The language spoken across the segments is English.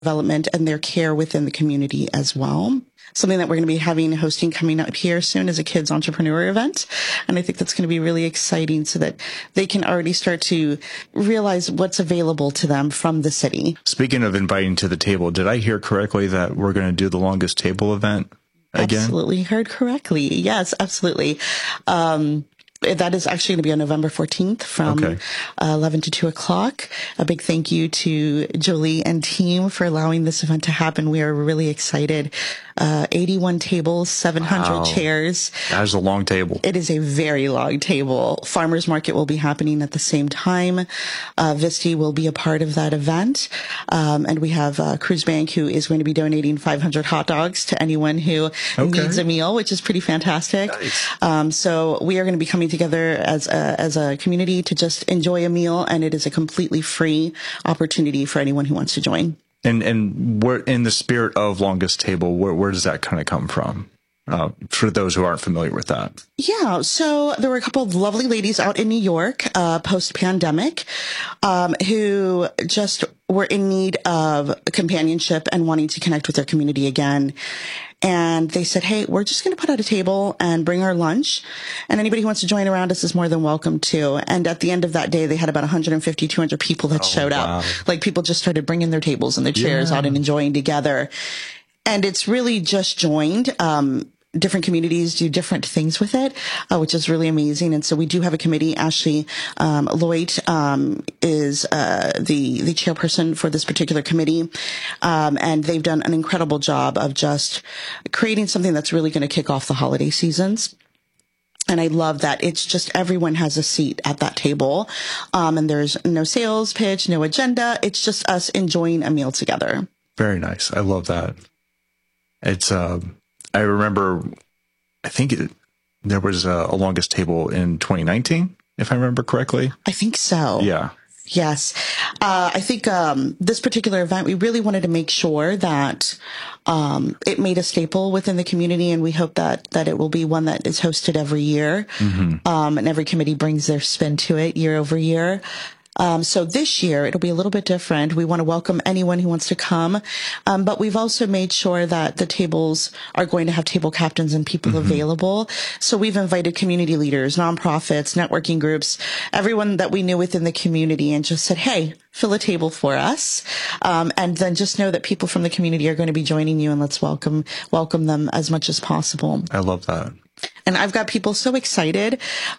development and their care within the community as well. Something that we're going to be hosting coming up here soon is a kids entrepreneur event. And I think that's going to be really exciting so that they can already start to realize what's available to them from the city. Speaking of inviting to the table, did I hear correctly that we're going to do the longest table event again? Absolutely heard correctly. Yes, absolutely. That is actually going to be on November 14th from 11 to 2 o'clock. A big thank you to Julie and team for allowing this event to happen. We are really excited. 81 tables, 700 chairs. That is a long table. It is a very long table. Farmers Market will be happening at the same time. Visti will be a part of that event. And we have Cruz Bank, who is going to be donating 500 hot dogs to anyone who needs a meal, which is pretty fantastic. Nice. So we are going to be coming together as a community to just enjoy a meal, and it is a completely free opportunity for anyone who wants to join. And where, in the spirit of longest table, where does that kind of come from? For those who aren't familiar with that. Yeah. So there were a couple of lovely ladies out in New York, post-pandemic, who just were in need of companionship and wanting to connect with their community again. And they said, hey, we're just going to put out a table and bring our lunch. And anybody who wants to join around us is more than welcome to. And at the end of that day, they had about 150, 200 people that showed up. Like, people just started bringing their tables and their chairs out and enjoying together. And it's really just joined. Different communities do different things with it, which is really amazing. And so we do have a committee. Ashley Lloyd is the chairperson for this particular committee. And they've done an incredible job of just creating something that's really going to kick off the holiday seasons. And I love that it's just everyone has a seat at that table. And there's no sales pitch, no agenda. It's just us enjoying a meal together. Very nice. I love that. It's, I remember, I think there was a longest table in 2019, if I remember correctly. I think so. Yeah. Yes. I think this particular event, we really wanted to make sure that it made a staple within the community, and we hope that it will be one that is hosted every year. And every committee brings their spin to it year over year. So this year, it'll be a little bit different. We want to welcome anyone who wants to come. But we've also made sure that the tables are going to have table captains and people available. So we've invited community leaders, nonprofits, networking groups, everyone that we knew within the community, and just said, hey, fill a table for us. And then just know that people from the community are going to be joining you, and let's welcome them as much as possible. I love that. And I've got people so excited,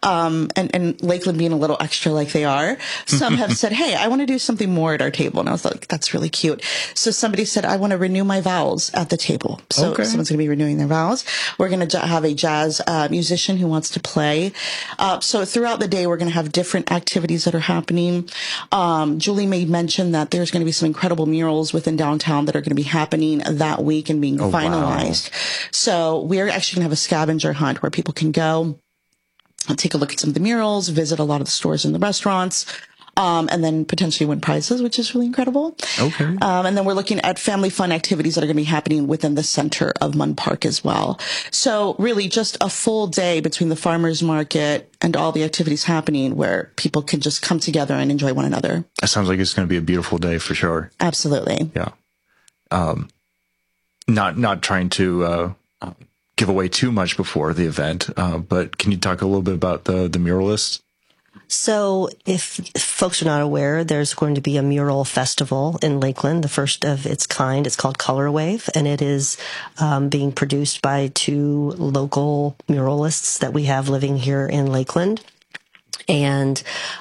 and Lakeland being a little extra like they are, some have said, hey, I want to do something more at our table. And I was like, that's really cute. So somebody said, I want to renew my vows at the table. So someone's going to be renewing their vows. We're going to have a jazz musician who wants to play. So throughout the day, we're going to have different activities that are happening. Julie made mention that there's going to be some incredible murals within downtown that are going to be happening that week and being finalized. Wow. So we're actually going to have a scavenger hunt where people can go and take a look at some of the murals, visit a lot of the stores and the restaurants, and then potentially win prizes, which is really incredible. Okay. And then we're looking at family fun activities that are going to be happening within the center of Munn Park as well. So really just a full day between the farmers market and all the activities happening where people can just come together and enjoy one another. That sounds like it's going to be a beautiful day for sure. Absolutely. Yeah. Not trying to, give away too much before the event, but can you talk a little bit about the muralists? So if folks are not aware, there's going to be a mural festival in Lakeland, the first of its kind. It's called Color Wave, and it is being produced by two local muralists that we have living here in Lakeland. And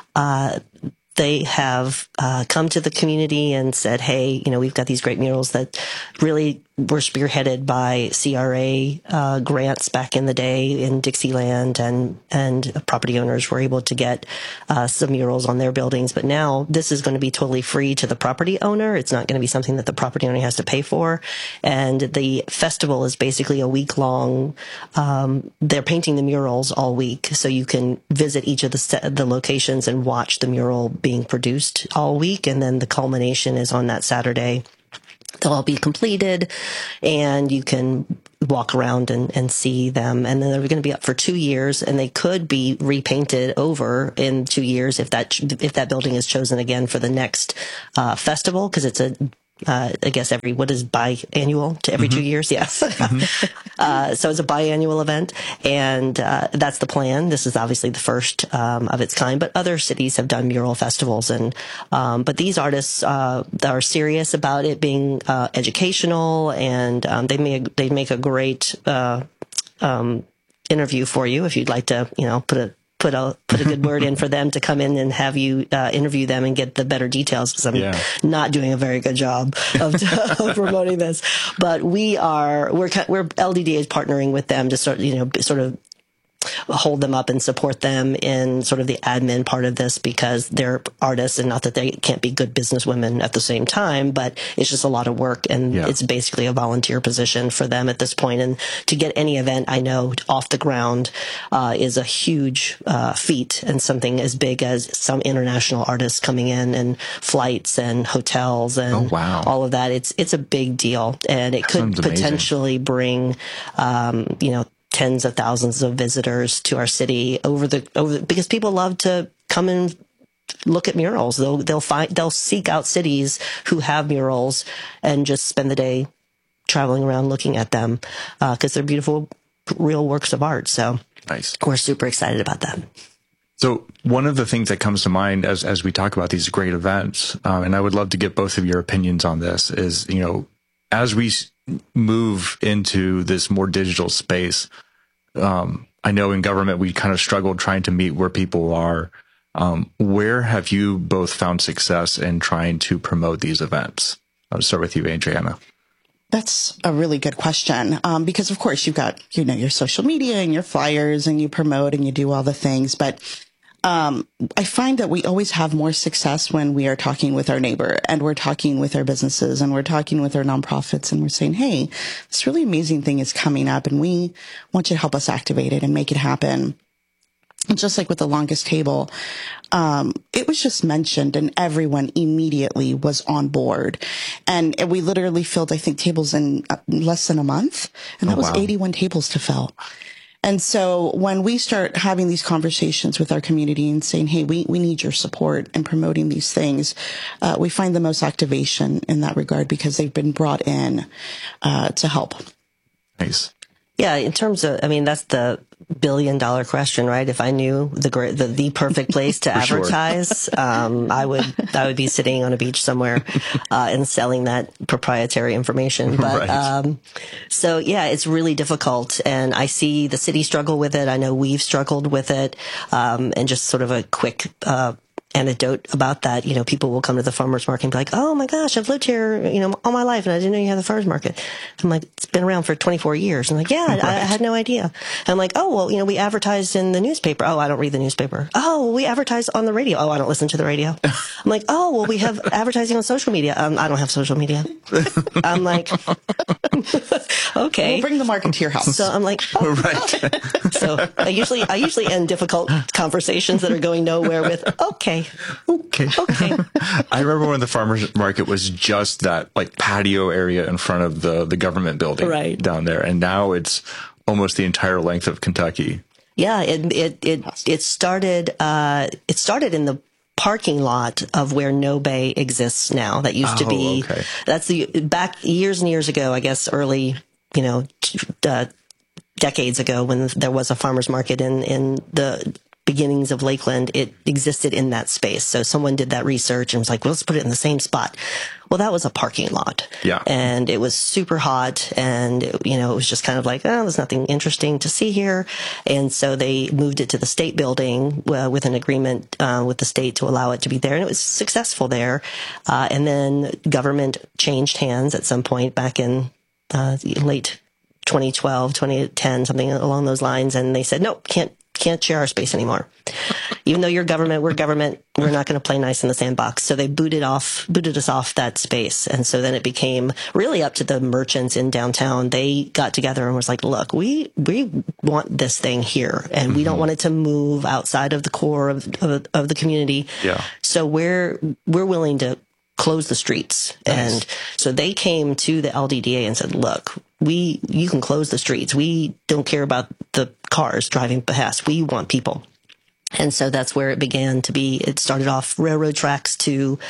they have come to the community and said, hey, we've got these great murals that really were spearheaded by CRA grants back in the day in Dixieland, and property owners were able to get some murals on their buildings. But now this is going to be totally free to the property owner. It's not going to be something that the property owner has to pay for. And the festival is basically a week long. They're painting the murals all week, so you can visit each of the locations and watch the mural being produced all week. And then the culmination is on that Saturday. They'll all be completed, and you can walk around and see them. And then they're going to be up for 2 years, and they could be repainted over in 2 years if that building is chosen again for the next festival, because it's a I guess what is biannual to every 2 years? Yes. So it's a biannual event, and that's the plan. This is obviously the first of its kind, but other cities have done mural festivals, and but these artists are serious about it being educational, and they make a great interview for you if you'd like to, put a good word in for them to come in and have you interview them and get the better details, because I'm not doing a very good job of promoting this. But we're LDDA is partnering with them to sort of hold them up and support them in sort of the admin part of this, because they're artists, and not that they can't be good businesswomen at the same time, but it's just a lot of work, and it's basically a volunteer position for them at this point. And to get any event, I know, off the ground is a huge feat, and something as big as some international artists coming in, and flights and hotels and all of that. It's a big deal, and it could potentially bring tens of thousands of visitors to our city because people love to come and look at murals. They'll seek out cities who have murals and just spend the day traveling around looking at them, because they're beautiful, real works of art. So nice. We're super excited about that. So one of the things that comes to mind as we talk about these great events, and I would love to get both of your opinions on this, is, as we move into this more digital space, I know in government we kind of struggled trying to meet where people are. Where have you both found success in trying to promote these events? I'll start with you, Adriana. That's a really good question, because of course you've got your social media and your flyers, and you promote and you do all the things, but I find that we always have more success when we are talking with our neighbor, and we're talking with our businesses, and we're talking with our nonprofits, and we're saying, hey, this really amazing thing is coming up, and we want you to help us activate it and make it happen. And just like with the longest table, it was just mentioned, and everyone immediately was on board. And we literally filled, I think, tables in less than a month, and that was 81 tables to fill. And so when we start having these conversations with our community and saying, hey, we need your support in promoting these things, we find the most activation in that regard, because they've been brought in to help. Nice. Yeah, in terms of, that's the billion-dollar question, right? If I knew the perfect place to advertise, I would be sitting on a beach somewhere and selling that proprietary information. But so yeah, it's really difficult, and I see the city struggle with it. I know we've struggled with it, and just sort of a quick anecdote about that. People will come to the farmers market and be like, oh my gosh, I've lived here, all my life, and I didn't know you had the farmers market. I'm like, it's been around for 24 years. I'm like, yeah, I had no idea. And I'm like, oh, well, we advertised in the newspaper. Oh, I don't read the newspaper. Oh, well, we advertise on the radio. Oh, I don't listen to the radio. I'm like, oh, well, we have advertising on social media. I don't have social media. I'm like, okay. We'll bring the market to your house. So I'm like, oh. Right. So I usually end difficult conversations that are going nowhere with, okay. I remember when the farmers market was just that patio area in front of the government building down there, and now it's almost the entire length of Kentucky. Yeah, it started in the parking lot of where No Bay exists now. That used to be that's back years and years ago, I guess early decades ago, when there was a farmers market in the beginnings of Lakeland. It existed in that space. So someone did that research and was like, well, let's put it in the same spot. Well, that was a parking lot. Yeah. And it was super hot, and it was just kind of like, oh, there's nothing interesting to see here. And so they moved it to the state building with an agreement with the state to allow it to be there. And it was successful there. And then government changed hands at some point back in late 2012, 2010, something along those lines. And they said, nope, can't share our space anymore. Even though you're government, we're government, we're not going to play nice in the sandbox. So they booted us off that space. And so then it became really up to the merchants in downtown. They got together and was like, look, we want this thing here, and we don't want it to move outside of the core of the community. Yeah. So we're willing to close the streets. Nice. And so they came to the LDDA and said, look, you can close the streets. We don't care about the cars driving past. We want people. And so that's where it began to be. It started off railroad tracks to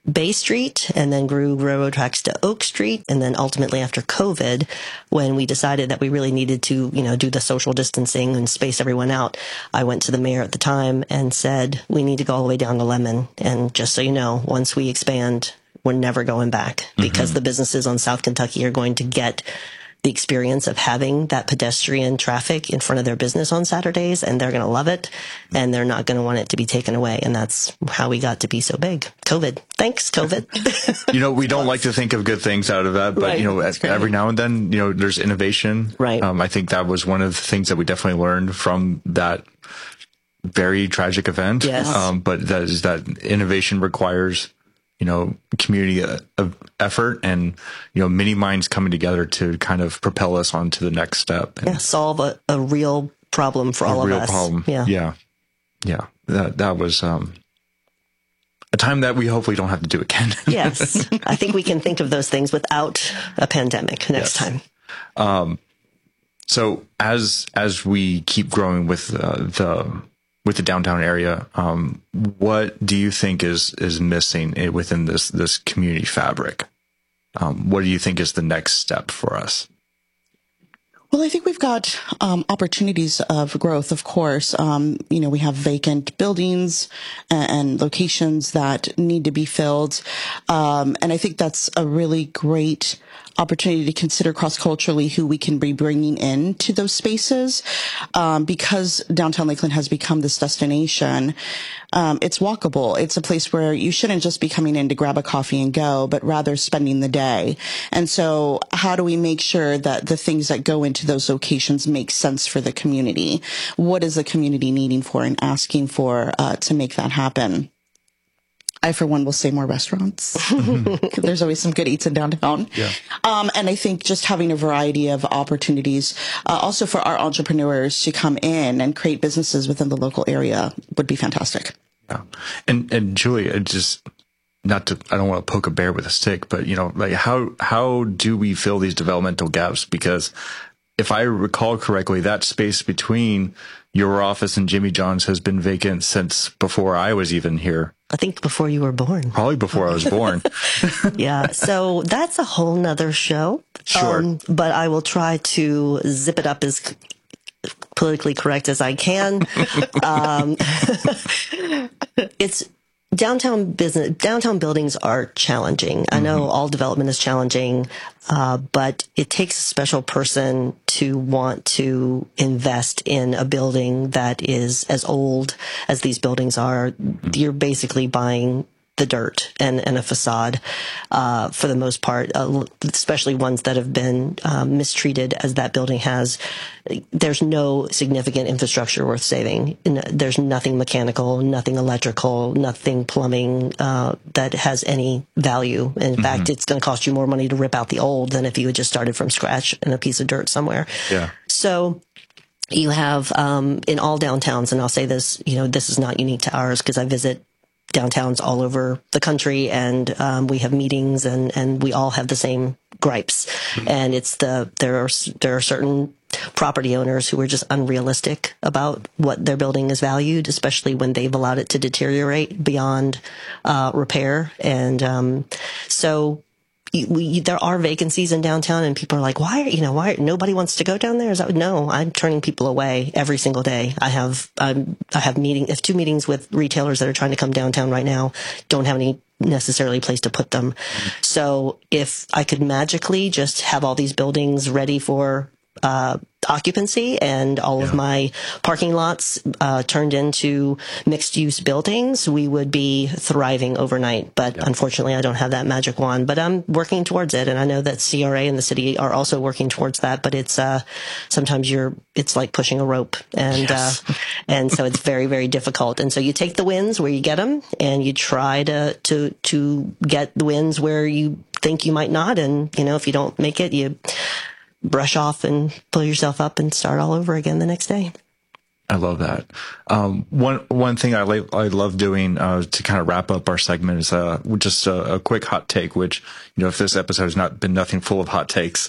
Bay Street and then grew railroad tracks to Oak Street. And then ultimately after COVID, when we decided that we really needed to, do the social distancing and space everyone out, I went to the mayor at the time and said, we need to go all the way down to Lemon. And just so you know, once we expand, we're never going back because the businesses on South Kentucky are going to get the experience of having that pedestrian traffic in front of their business on Saturdays, and they're going to love it, and they're not going to want it to be taken away. And that's how we got to be so big. COVID. Thanks, COVID. We don't like to think of good things out of that, but, right. Every now and then, there's innovation. Right. I think that was one of the things that we definitely learned from that very tragic event. Yes. But that is that innovation requires community effort and, many minds coming together to kind of propel us on to the next step. And solve a real problem for all of us. A real problem. Yeah. That was a time that we hopefully don't have to do again. Yes. I think we can think of those things without a pandemic next time. So as we keep growing with the downtown area, what do you think is missing within this community fabric? What do you think is the next step for us? Well, I think we've got opportunities of growth, of course. We have vacant buildings and locations that need to be filled. And I think that's a really great opportunity to consider cross-culturally who we can be bringing into those spaces. Because downtown Lakeland has become this destination, it's walkable. It's a place where you shouldn't just be coming in to grab a coffee and go, but rather spending the day. And so how do we make sure that the things that go into those locations make sense for the community? What is the community needing for and asking for to make that happen? I, for one, will say more restaurants. There's always some good eats in downtown. Yeah. And I think just having a variety of opportunities, also for our entrepreneurs to come in and create businesses within the local area would be fantastic. Yeah. And Julie, I don't want to poke a bear with a stick, but how do we fill these developmental gaps? Because if I recall correctly, that space between your office and Jimmy John's has been vacant since before I was even here. I think before you were born. Probably before I was born. Yeah. So that's a whole nother show. Sure. But I will try to zip it up as politically correct as I can. It's downtown buildings are challenging. I know all development is challenging, but it takes a special person to want to invest in a building that is as old as these buildings are. You're basically buying the dirt and a facade, for the most part, especially ones that have been mistreated as that building has. There's no significant infrastructure worth saving. There's nothing mechanical, nothing electrical, nothing plumbing that has any value. In fact, it's going to cost you more money to rip out the old than if you had just started from scratch in a piece of dirt somewhere. Yeah. So you have in all downtowns, and I'll say this, this is not unique to ours because I visit downtowns all over the country, and we have meetings, and we all have the same gripes. And it's there are certain property owners who are just unrealistic about what their building is valued, especially when they've allowed it to deteriorate beyond repair. And so there are vacancies in downtown, and people are like, why nobody wants to go down there? No, I'm turning people away every single day. I have two meetings with retailers that are trying to come downtown right now. Don't have any necessarily place to put them. So if I could magically just have all these buildings ready for occupancy and all of my parking lots turned into mixed-use buildings, we would be thriving overnight. But unfortunately, I don't have that magic wand. But I'm working towards it, and I know that CRA and the city are also working towards that. But it's sometimes it's like pushing a rope, and and so it's very, very difficult. And so you take the wins where you get them, and you try to get the wins where you think you might not. And if you don't make it, you brush off and pull yourself up and start all over again the next day. I love that. One thing I love doing to kind of wrap up our segment is just a quick hot take, which, if this episode has not been nothing full of hot takes.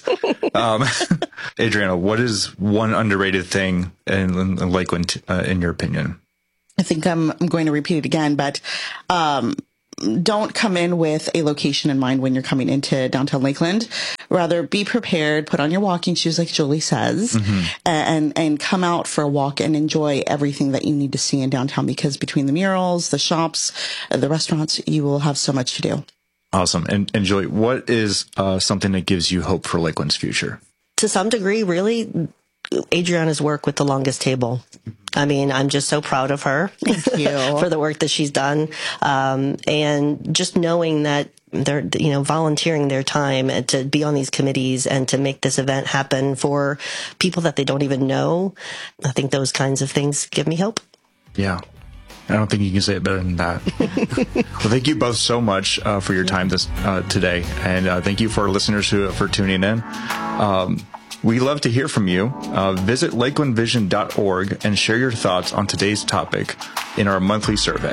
Adriana, what is one underrated thing in Lakeland, in your opinion? I think I'm going to repeat it again, but don't come in with a location in mind when you're coming into downtown Lakeland. Rather, be prepared, put on your walking shoes, like Julie says, and come out for a walk and enjoy everything that you need to see in downtown, because between the murals, the shops, the restaurants, you will have so much to do. Awesome. And Julie, what is something that gives you hope for Lakeland's future? To some degree, really, Adriana's work with The Longest Table. I mean, I'm just so proud of her for the work that she's done. And just knowing that they're, volunteering their time and to be on these committees and to make this event happen for people that they don't even know. I think those kinds of things give me hope. Yeah. I don't think you can say it better than that. Well, thank you both so much for your time today. And thank you for our listeners for tuning in. We love to hear from you. Visit lakelandvision.org and share your thoughts on today's topic in our monthly survey.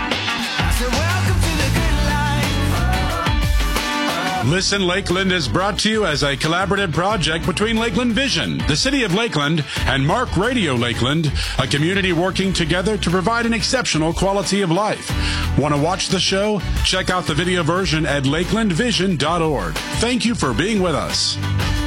Listen Lakeland is brought to you as a collaborative project between Lakeland Vision, the City of Lakeland, and Mark Radio Lakeland, a community working together to provide an exceptional quality of life. Want to watch the show? Check out the video version at lakelandvision.org. Thank you for being with us.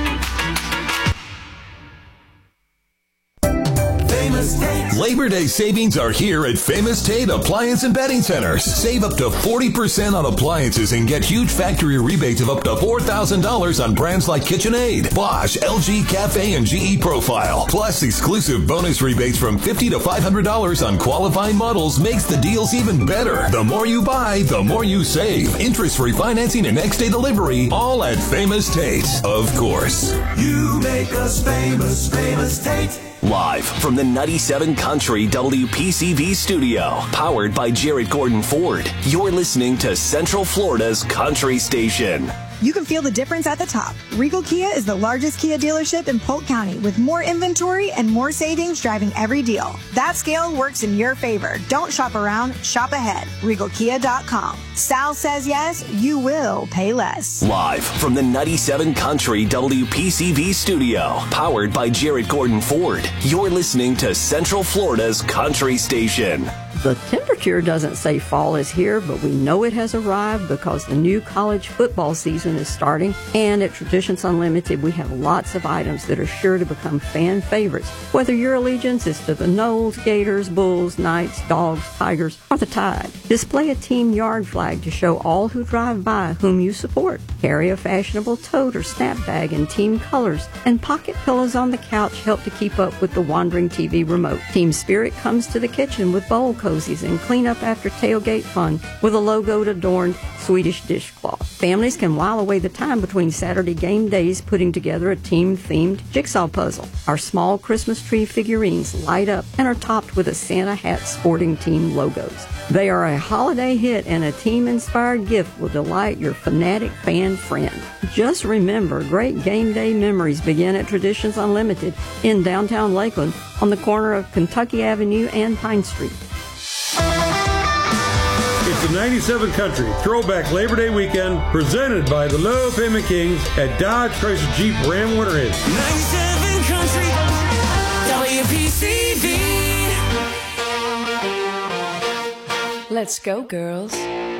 Labor Day savings are here at Famous Tate Appliance and Bedding Centers. Save up to 40% on appliances and get huge factory rebates of up to $4,000 on brands like KitchenAid, Bosch, LG, Cafe, and GE Profile. Plus, exclusive bonus rebates from $50 to $500 on qualifying models makes the deals even better. The more you buy, the more you save. Interest-free financing and next-day delivery, all at Famous Tate, of course. You make us famous, Famous Tate. Live from the 97 Country WPCV studio, powered by Jared Gordon Ford, you're listening to Central Florida's Country Station. You can feel the difference at the top. Regal Kia is the largest Kia dealership in Polk County, with more inventory and more savings driving every deal. That scale works in your favor. Don't shop around, shop ahead. RegalKia.com. Sal says yes, you will pay less. Live from the 97 Country WPCV studio, powered by Jared Gordon Ford, you're listening to Central Florida's Country Station. The temperature doesn't say fall is here, but we know it has arrived because the new college football season is starting. And at Traditions Unlimited, we have lots of items that are sure to become fan favorites. Whether your allegiance is to the Noles, Gators, Bulls, Knights, Dogs, Tigers, or the Tide, display a team yard flag to show all who drive by whom you support. Carry a fashionable tote or snap bag in team colors, and pocket pillows on the couch help to keep up with the wandering TV remote. Team Spirit comes to the kitchen with bowl cozies and clean up after tailgate fun with a logoed adorned Swedish dishcloth. Families can while away the time between Saturday game days putting together a team-themed jigsaw puzzle. Our small Christmas tree figurines light up and are topped with a Santa hat sporting team logos. They are a holiday hit, and a team-inspired gift will delight your fanatic fan friend. Just remember, great game day memories begin at Traditions Unlimited in downtown Lakeland on the corner of Kentucky Avenue and Pine Street. It's the 97 Country Throwback Labor Day Weekend, presented by the Low Payment Kings at Dodge Chrysler Jeep Ram Winter Inn. 97 Country WPCV. Let's go, girls.